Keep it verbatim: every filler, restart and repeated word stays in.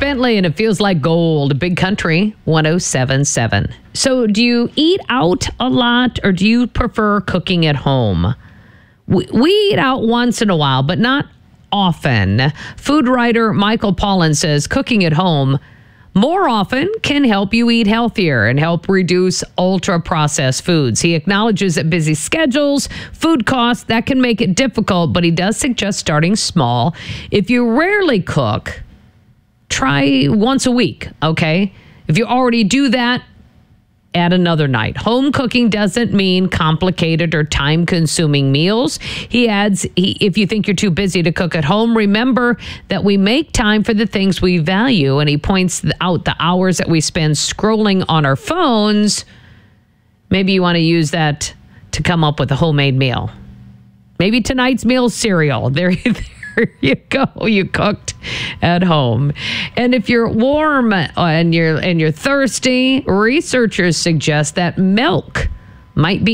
Bentley, and it feels like gold. Big Country one oh seven point seven. So do you eat out a lot, or do you prefer cooking at home? We, we eat out once in a while, but not often. Food writer Michael Pollan says cooking at home more often can help you eat healthier and help reduce ultra-processed foods. He acknowledges that busy schedules, food costs, that can make it difficult, but he does suggest starting small. If you rarely cook, try once a week, okay? If you already do that, add another night. Home cooking doesn't mean complicated or time-consuming meals. He adds, he, if you think you're too busy to cook at home, remember that we make time for the things we value. And he points out the hours that we spend scrolling on our phones. Maybe you want to use that to come up with a homemade meal. Maybe tonight's meal is cereal. There, there you go. You cooked at home. And if you're warm and you're and you're thirsty, researchers suggest that milk might be